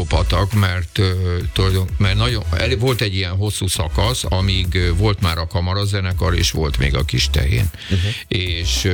pszichopatak, mert nagyon, volt egy ilyen hosszú szakasz, amíg volt már a kamarazenekar, és volt még a Kis Tehén. És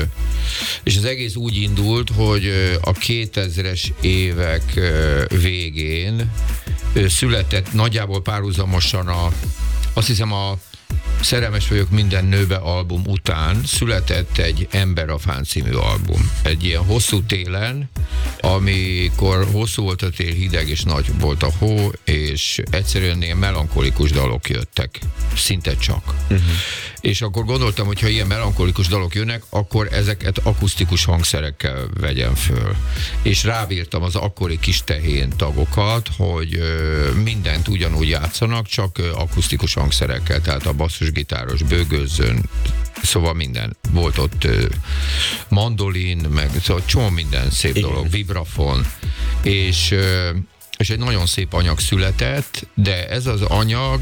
az egész úgy indult, hogy a 2000-es évek végén született nagyjából párhuzamosan azt hiszem a Szerelmes vagyok minden nőbe album után született egy Ember a Fán című album. Egy ilyen hosszú télen, amikor hosszú volt a tél, hideg és nagy volt a hó, és egyszerűen ilyen melankolikus dalok jöttek. Szinte csak. És akkor gondoltam, hogy ha ilyen melankolikus dalok jönnek, akkor ezeket akusztikus hangszerekkel vegyem föl. És rábírtam az akkori Kis Tehén tagokat, hogy mindent ugyanúgy játszanak, csak akusztikus hangszerekkel, tehát a basszusgitáros bőgőzzön, szóval minden. Volt ott mandolin, meg szóval csomó minden szép dolog, vibrafon, és egy nagyon szép anyag született, de ez az anyag,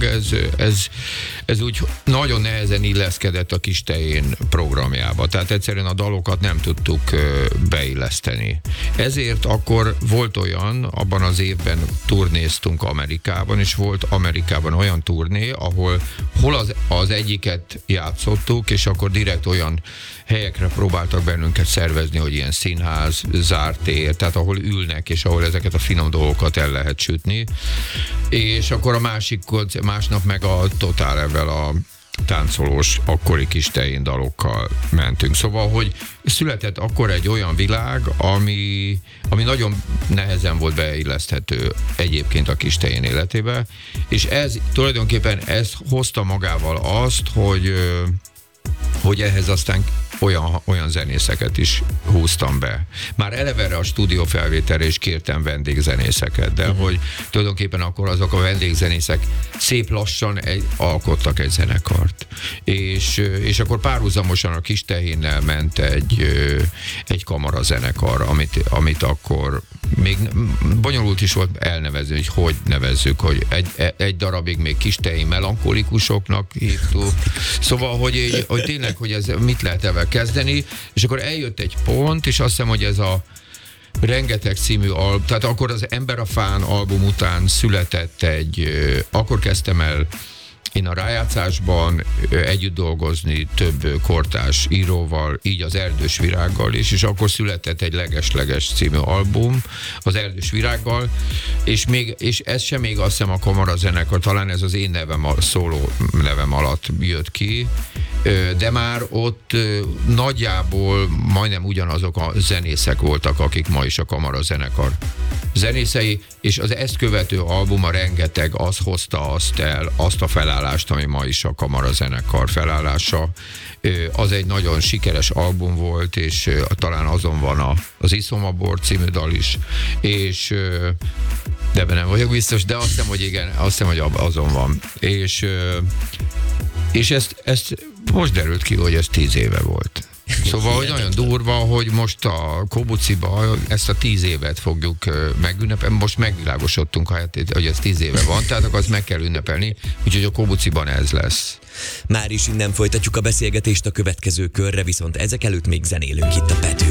ez úgy nagyon nehezen illeszkedett a Kis Tehén programjába. Tehát egyszerűen a dalokat nem tudtuk beilleszteni. Ezért akkor volt olyan, abban az évben turnéztunk Amerikában, és volt Amerikában olyan turné, ahol az egyiket játszottuk, és akkor direkt olyan helyekre próbáltak bennünket szervezni, hogy ilyen színház, zárt tér, tehát ahol ülnek, és ahol ezeket a finom dolgokat el lehet sütni. És akkor a másnap meg a Totál Evvel a táncolós, akkori Kis Tehén dalokkal mentünk. Szóval, hogy született akkor egy olyan világ, ami nagyon nehezen volt beilleszthető egyébként a Kis Tehén életébe, és tulajdonképpen ez hozta magával azt, hogy ehhez aztán olyan zenészeket is húztam be. Már eleve a stúdió felvételre is kértem vendégzenészeket, de hogy tulajdonképpen akkor azok a vendégzenészek szép lassan alkottak egy zenekart. És akkor párhuzamosan a Kis Tehénnel ment egy kamarazenekar, amit akkor még bonyolult is volt elnevezni, hogy nevezzük, hogy egy darabig még Kis Tehén melankolikusoknak hívtuk. Szóval, hogy tényleg, hogy ez mit lehet ebben kezdeni, és akkor eljött egy pont, és azt hiszem, hogy ez a Rengeteg című album, tehát akkor az Ember a Fán album után született akkor kezdtem el én a rájátszásban együtt dolgozni több kortárs íróval, így az Erdős Virággal is, és akkor született egy Leges-leges című album az Erdős Virággal, és ez sem még azt hiszem a kamarazenekar, talán ez az én nevem, a szóló nevem alatt jött ki, de már ott nagyjából majdnem ugyanazok a zenészek voltak, akik ma is a kamarazenekar zenészei, és az ezt követő album, a Rengeteg, az hozta azt a felállást, ami ma is a kamarazenekar felállása. Az egy nagyon sikeres album volt, és talán azon van az Iszom a bor című dal is, és de nem vagyok biztos, de azt hiszem, hogy igen, azt hiszem, hogy azon van. És ezt most derült ki, hogy ez 10 éve volt. Szóval, hogy nagyon durva, hogy most a Kobuciba ezt a 10 évet fogjuk megünnepelni. Most megvilágosodtunk, hogy ez 10 éve van, tehát akkor azt meg kell ünnepelni, úgyhogy a Kobuciban ez lesz. Már is innen folytatjuk a beszélgetést a következő körre, viszont ezek előtt még zenélünk itt a Pető.